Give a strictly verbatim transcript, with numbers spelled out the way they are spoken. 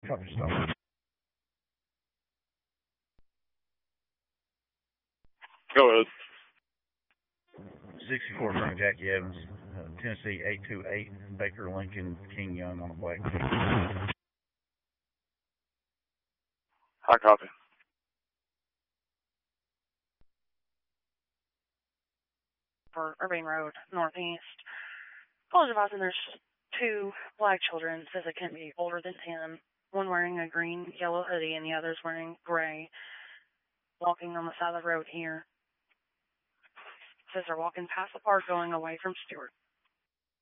Copy stop. Go ahead. sixty-four Frank Jackie Evans, uh, Tennessee eight two eight, Baker Lincoln King Young on a black ticket. High copy. For Irving Road, Northeast. College advising there's two black children, says they can't be older than ten. One wearing a green, yellow hoodie, and the other's wearing gray, walking on the side of the road here. Says they're walking past the park going away from Stewart.